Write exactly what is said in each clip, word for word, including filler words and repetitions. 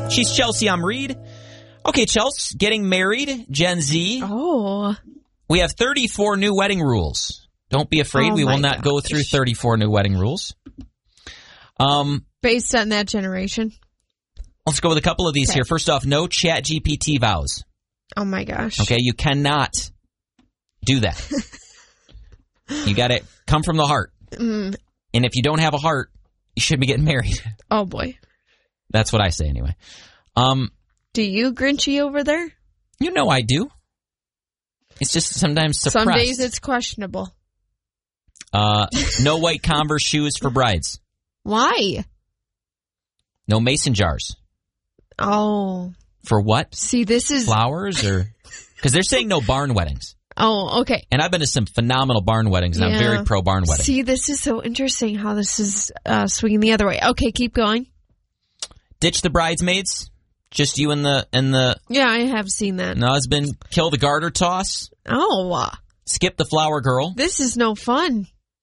She's Chelsea, I'm Reed. Okay, Chelsea, getting married, Gen Z. Oh. We have thirty-four new wedding rules. Don't be afraid. Oh we will not gosh. go through thirty-four new wedding rules. Um, Based on that generation. Let's go with a couple of these okay. here. First off, no Chat G P T vows. Oh, my gosh. Okay, you cannot do that. You got to come from the heart. Mm. And if you don't have a heart, you shouldn't be getting married. Oh, boy. That's what I say anyway. Um, do you Grinchy over there? You know I do. It's just sometimes suppressed. Some days it's questionable. Uh, no white Converse shoes for brides. Why? No mason jars. Oh. For what? See, this is... Flowers or... Because they're saying no barn weddings. Oh, okay. And I've been to some phenomenal barn weddings, and yeah. I'm very pro barn wedding. See, this is so interesting how this is uh, swinging the other way. Okay, keep going. Ditch the bridesmaids. Just you and the... and the yeah, I have seen that. And the husband. Kill the garter toss. Oh. Skip the flower girl. This is no fun.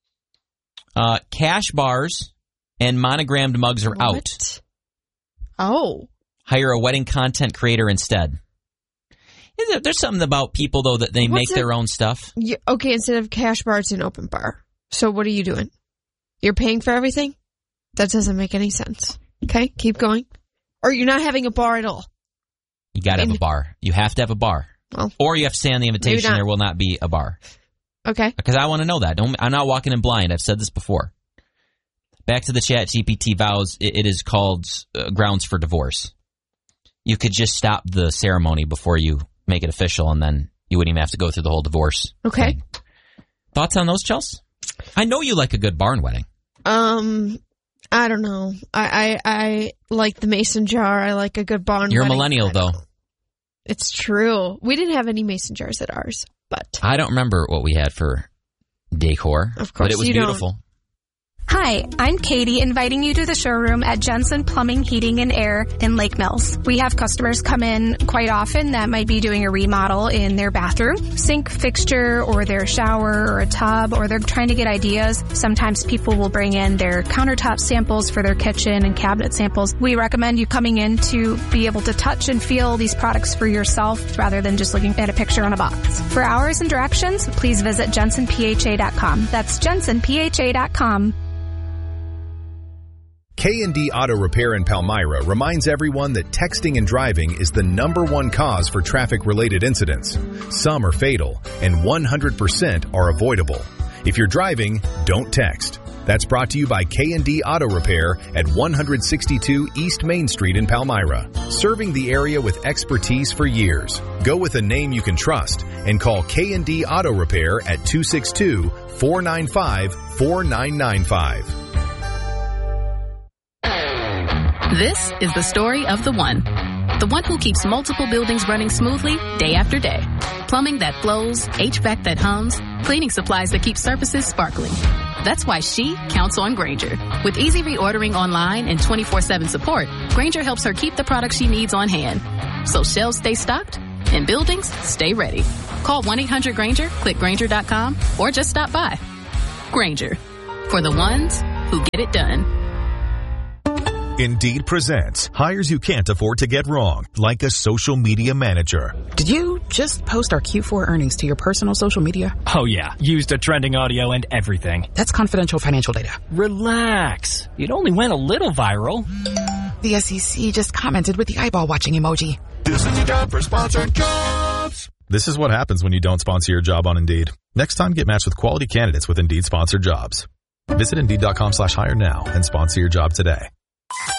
Uh, cash bars and monogrammed mugs are what? out. Oh. Hire a wedding content creator instead. There's something about people, though, that they What's make it? their own stuff. You, okay, instead of cash bar, it's an open bar. So what are you doing? You're paying for everything? That doesn't make any sense. Okay, keep going. Or you're not having a bar at all. You got to have a bar. You have to have a bar. Well, or you have to say on the invitation there will not be a bar. Okay. Because I want to know that. Don't, I'm not walking in blind. I've said this before. Back to the Chat G P T vows. It, it is called uh, grounds for divorce. You could just stop the ceremony before you make it official, and then you wouldn't even have to go through the whole divorce. Okay. thing. Thoughts on those, Chelsea? I know you like a good barn wedding. Um, I don't know. I, I, I like the mason jar. I like a good barn You're wedding. a millennial, though. It's true. We didn't have any mason jars at ours, but... I don't remember what we had for decor. Of course but it was you beautiful. Don't. Hi, I'm Katie, inviting you to the showroom at Jensen Plumbing, Heating, and Air in Lake Mills. We have customers come in quite often that might be doing a remodel in their bathroom, sink fixture, or their shower, or a tub, or they're trying to get ideas. Sometimes people will bring in their countertop samples for their kitchen and cabinet samples. We recommend you coming in to be able to touch and feel these products for yourself rather than just looking at a picture on a box. For hours and directions, please visit jensen p h a dot com. That's jensen p h a dot com. K and D Auto Repair in Palmyra reminds everyone that texting and driving is the number one cause for traffic-related incidents. Some are fatal, and one hundred percent are avoidable. If you're driving, don't text. That's brought to you by K and D Auto Repair at one sixty-two East Main Street in Palmyra. Serving the area with expertise for years. Go with a name you can trust and call K and D Auto Repair at two six two, four nine five, four nine nine five. This is the story of the one. The one who keeps multiple buildings running smoothly day after day. Plumbing that flows, H V A C that hums, cleaning supplies that keep surfaces sparkling. That's why she counts on Grainger. With easy reordering online and twenty-four seven support, Grainger helps her keep the products she needs on hand. So shelves stay stocked and buildings stay ready. Call one eight hundred Grainger, click Grainger dot com, or just stop by. Grainger. For the ones who get it done. Indeed presents hires you can't afford to get wrong, like a social media manager. Did you just post our Q four earnings to your personal social media? Oh yeah, used a trending audio and everything. That's confidential financial data. Relax. It only went a little viral. The S E C just commented with the eyeball watching emoji. This is your job for sponsored jobs. This is what happens when you don't sponsor your job on Indeed. Next time, get matched with quality candidates with Indeed sponsored jobs. Visit Indeed dot com slash hire now and sponsor your job today.